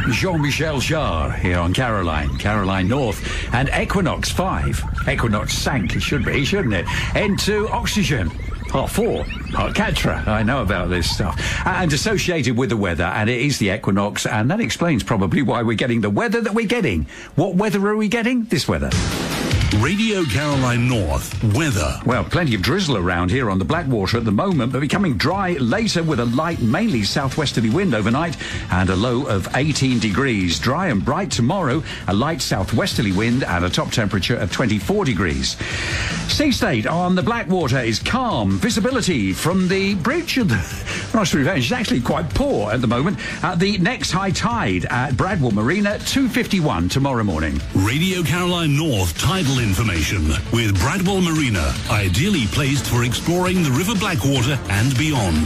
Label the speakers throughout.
Speaker 1: Jean-Michel Jarre here on Caroline North, and Equinox 5. Equinox sank, it should be, shouldn't it? Into Oxygen. Part 4, Part 4. I know about this stuff. And associated with the weather, and it is the equinox, and that explains probably why we're getting the weather that we're getting. What weather are we getting? This weather.
Speaker 2: Radio Caroline North weather.
Speaker 1: Well, plenty of drizzle around here on the Blackwater at the moment, but becoming dry later with a light, mainly southwesterly wind overnight and a low of 18 degrees. Dry and bright tomorrow, a light southwesterly wind and a top temperature of 24 degrees. Sea state on the Blackwater is calm. Visibility from the bridge of the Ross Revenge is actually quite poor at the moment. The next high tide at Bradwell Marina, 2:51 tomorrow morning.
Speaker 2: Radio Caroline North tidal information with Bradwell Marina, ideally placed for exploring the River Blackwater and beyond.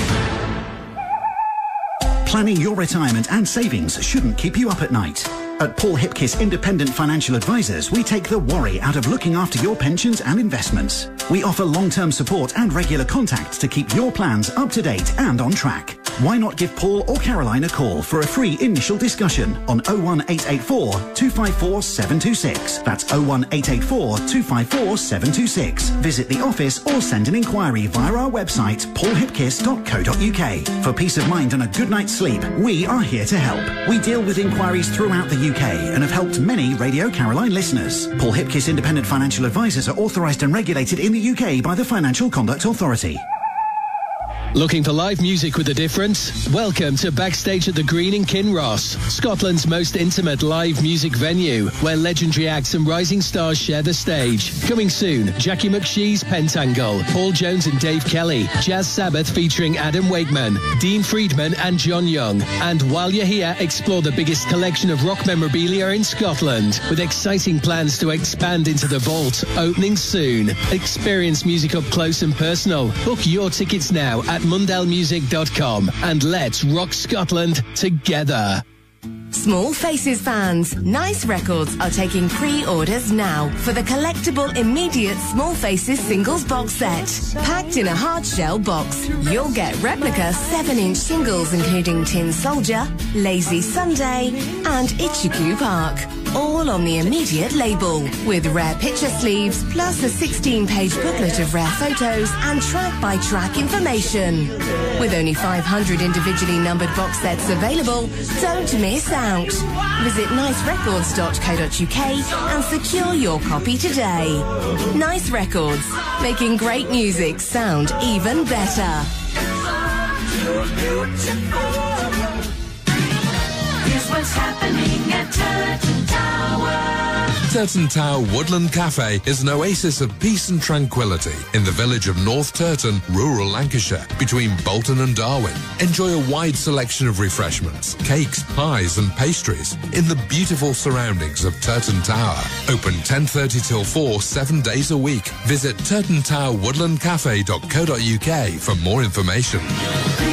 Speaker 3: Planning your retirement and savings shouldn't keep you up at night. At Paul Hipkiss Independent Financial Advisors, we take the worry out of looking after your pensions and investments. We offer long-term support and regular contact to keep your plans up to date and on track. Why not give Paul or Caroline a call for a free initial discussion on 01884 254 726. That's 01884 254 726. Visit the office or send an inquiry via our website, paulhipkiss.co.uk. For peace of mind and a good night's sleep, we are here to help. We deal with inquiries throughout the UK and have helped many Radio Caroline listeners. Paul Hipkiss Independent Financial Advisors are authorised and regulated in the UK by the Financial Conduct Authority.
Speaker 4: Looking for live music with a difference? Welcome to Backstage at the Green in Kinross, Scotland's most intimate live music venue, where legendary acts and rising stars share the stage. Coming soon, Jackie McShee's Pentangle, Paul Jones and Dave Kelly, Jazz Sabbath featuring Adam Wakeman, Dean Friedman and John Young. And while you're here, explore the biggest collection of rock memorabilia in Scotland, with exciting plans to expand into the vault, opening soon. Experience music up close and personal. Book your tickets now at mundellmusic.com and let's rock Scotland together.
Speaker 5: Small Faces fans, Nice Records are taking pre-orders now for the collectible immediate Small Faces singles box set. Packed in a hard shell box, you'll get replica 7-inch singles including Tin Soldier, Lazy Sunday and Itchy Park. All on the immediate label, with rare picture sleeves, plus a 16-page booklet of rare photos and track-by-track information. With only 500 individually numbered box sets available, don't miss out. Visit nicerecords.co.uk and secure your copy today. Nice Records, making great music sound even better.
Speaker 6: Here's what's happening at Turton Tower.
Speaker 7: Turton Tower Woodland Cafe is an oasis of peace and tranquility in the village of North Turton, rural Lancashire, between Bolton and Darwin. Enjoy a wide selection of refreshments, cakes, pies and pastries in the beautiful surroundings of Turton Tower. Open 10:30 till 4, 7 days a week. Visit turtontowerwoodlandcafe.co.uk for more information.